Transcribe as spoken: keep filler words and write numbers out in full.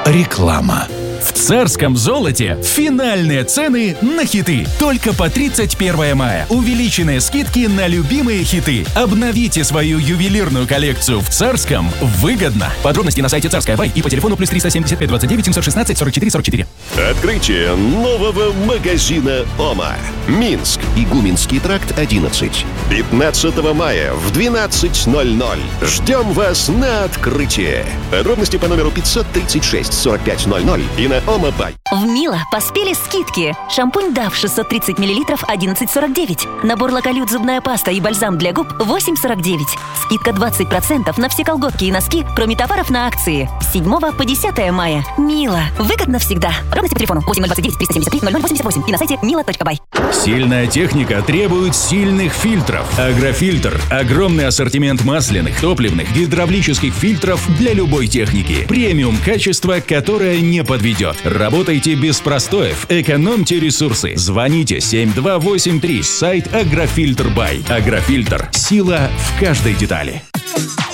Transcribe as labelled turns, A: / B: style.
A: Реклама.
B: В Царском золоте финальные цены на хиты. Только по тридцать первое мая. Увеличенные скидки на любимые хиты. Обновите свою ювелирную коллекцию в Царском выгодно. Подробности на сайте Царская Бай и по телефону плюс триста семьдесят пять двадцать девять семьсот шестнадцать сорок четыре сорок четыре.
C: Открытие нового магазина «Ома». Минск, Игуменский тракт, одиннадцать. пятнадцатого мая в двенадцать ноль ноль. Ждем вас на открытие. Подробности по номеру пятьсот тридцать шесть сорок пять ноль ноль и на Ома Бай.
D: В Мило поспели скидки. Шампунь Дав шестьсот тридцать миллилитров одиннадцать сорок девять. Набор Локолют зубная паста и бальзам для губ восемь сорок девять. Скидка двадцать процентов на все колготки и носки, кроме товаров на акции. С седьмого по десятое мая. Мило. Выгодно всегда. Подробности по телефону восемь ноль двадцать девять триста семьдесят три ноль ноль восемьдесят восемь и на сайте мило точка бай.
B: Сильная техника требует сильных фильтров. Агрофильтр – огромный ассортимент масляных, топливных, гидравлических фильтров для любой техники. Премиум качество, которое не подведет. Работайте без простоев, экономьте ресурсы. Звоните семь два восемь три, сайт Агрофильтр Бай. Агрофильтр – сила в каждой детали.